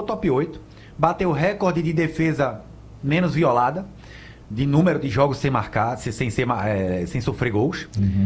top 8, bateu recorde de defesa menos violada, de número de jogos sem marcar, sem sofrer gols.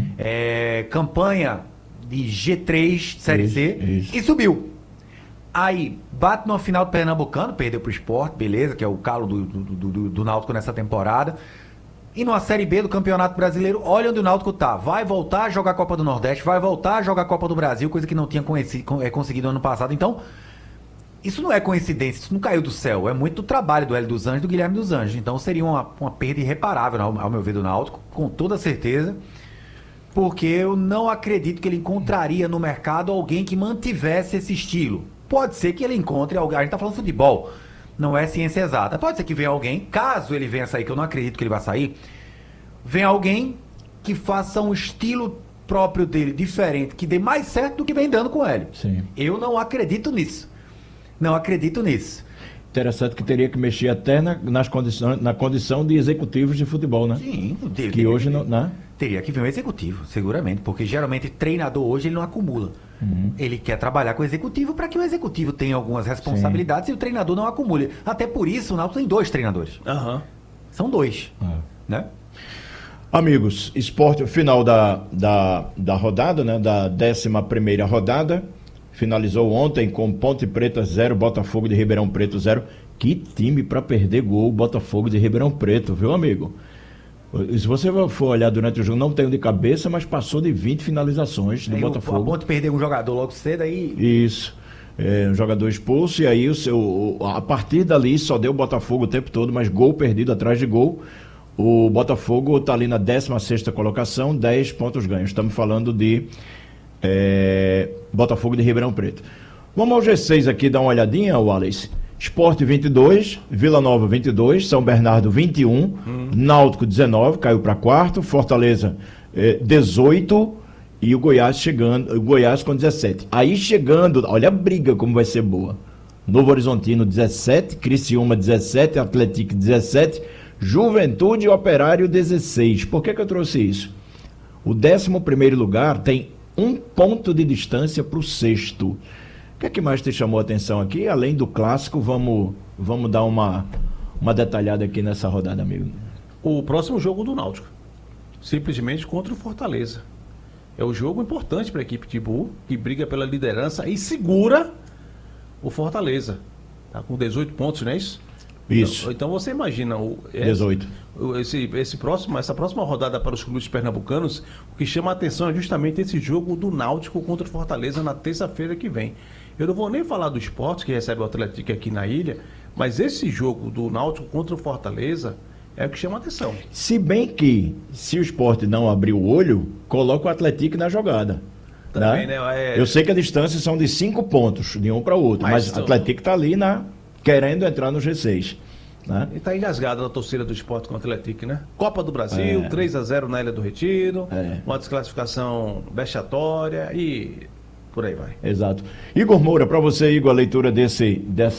Campanha de G3 Série C e subiu. Aí, bate no final do Pernambucano, perdeu pro Sport, beleza, que é o calo do Náutico nessa temporada. E numa Série B do Campeonato Brasileiro, olha onde o Náutico tá. Vai voltar a jogar a Copa do Nordeste, vai voltar a jogar a Copa do Brasil, coisa que não tinha conseguido ano passado. Então, isso não é coincidência, isso não caiu do céu. É muito do trabalho do Hélio dos Anjos e do Guilherme dos Anjos. Então, seria uma perda irreparável, ao meu ver, do Náutico, com toda certeza. Porque eu não acredito que ele encontraria no mercado alguém que mantivesse esse estilo. Pode ser que ele encontre alguém, a gente tá falando de futebol, não é ciência exata. Pode ser que venha alguém, caso ele venha sair, que eu não acredito que ele vai sair, venha alguém que faça um estilo próprio dele, diferente, que dê mais certo do que vem dando com ele. Sim. Eu não acredito nisso. Não acredito nisso. Interessante que teria que mexer até na condição de executivos de futebol, né? Sim. Que hoje não... Né? Teria que vir um executivo, seguramente, porque geralmente treinador hoje ele não acumula. Ele quer trabalhar com o executivo para que o executivo tenha algumas responsabilidades e o treinador não acumule. Até por isso o Náutico tem 2 treinadores. São 2, né? Amigos, esporte, final da rodada, né? Da 11ª rodada. Finalizou ontem com Ponte Preta 0, Botafogo de Ribeirão Preto 0. Que time para perder gol, Botafogo de Ribeirão Preto, viu, amigo? Se você for olhar durante o jogo, não tenho de cabeça, mas passou de 20 finalizações do Botafogo. A Ponte perdeu um jogador logo cedo aí. Isso. Um jogador expulso, e aí a partir dali só deu o Botafogo o tempo todo, mas gol perdido atrás de gol. O Botafogo está ali na 16ª colocação, 10 pontos ganhos. Estamos falando de Botafogo de Ribeirão Preto. Vamos ao G6 aqui, dar uma olhadinha, Wallace. Sport 22, Vila Nova 22, São Bernardo 21, Náutico 19, caiu para 4º, Fortaleza 18 e o Goiás chegando, o Goiás com 17. Aí chegando, olha a briga como vai ser boa. Novo Horizontino 17, Criciúma 17, Atlético 17, Juventude e Operário 16. Por que eu trouxe isso? O 11º lugar tem 1 ponto de distância para o 6º. O que mais te chamou a atenção aqui? Além do clássico, vamos dar uma detalhada aqui nessa rodada, amigo. O próximo jogo do Náutico, simplesmente contra o Fortaleza. É um jogo importante para a equipe de Bull, que briga pela liderança e segura o Fortaleza. Tá com 18 pontos, não é isso? Isso. Então você imagina 18. Essa próxima rodada para os clubes pernambucanos, o que chama a atenção é justamente esse jogo do Náutico contra o Fortaleza na terça-feira que vem. Eu não vou nem falar do Sport, que recebe o Atlético aqui na ilha, mas esse jogo do Náutico contra o Fortaleza é o que chama a atenção. Se bem que, se o Sport não abrir o olho, coloca o Atlético na jogada. Também, né? Eu sei que a distância são de 5 pontos, de um para o outro, mas o Atlético está ali querendo entrar no G6. Né? E está engasgada a torcida do Sport com o Atlético, né? Copa do Brasil, 3-0 na Ilha do Retiro, uma desclassificação vexatória e por aí vai. Exato. Igor Moura, para você, Igor, a leitura desse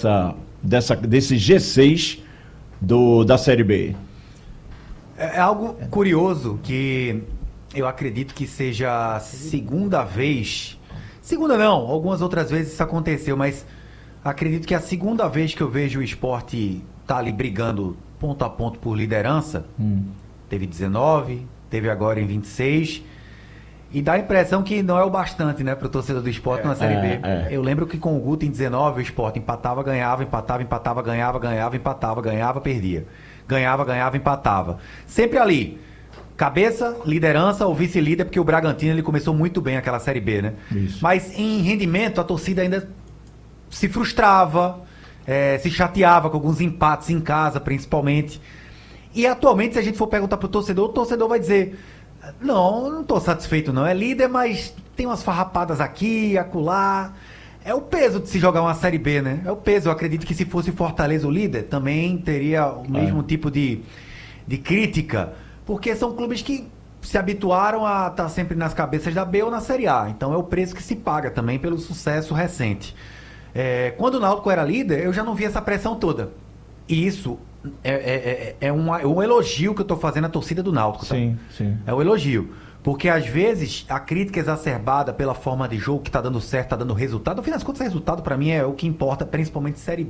G6 da Série B. É algo curioso que eu acredito que seja a segunda vez. Segunda não, algumas outras vezes isso aconteceu, mas acredito que é a segunda vez que eu vejo o Sport tá ali brigando ponto a ponto por liderança. Teve 19, teve agora em 26. E dá a impressão que não é o bastante, né, pro torcedor do Sport na Série B. Eu lembro que com o Guto em 19, o Sport empatava, ganhava, ganhava, empatava, ganhava, perdia. Ganhava, empatava. Sempre ali. Cabeça, liderança ou vice-líder, porque o Bragantino ele começou muito bem aquela Série B, né? Isso. Mas em rendimento, a torcida ainda se frustrava, se chateava com alguns empates em casa, principalmente. E atualmente, se a gente for perguntar pro torcedor, o torcedor vai dizer: não estou satisfeito não, é líder, mas tem umas farrapadas aqui, acolá. É o peso de se jogar uma Série B, né? É o peso. Eu acredito que se fosse Fortaleza o líder, também teria o mesmo tipo de crítica, porque são clubes que se habituaram a estar sempre nas cabeças da B ou na Série A. Então é o preço que se paga também pelo sucesso recente. Quando o Náutico era líder, eu já não via essa pressão toda. E isso é um elogio que eu estou fazendo à torcida do Náutico. Tá? Sim, sim. É um elogio. Porque às vezes a crítica exacerbada pela forma de jogo que está dando certo, está dando resultado. No fim das contas, resultado para mim é o que importa, principalmente Série B.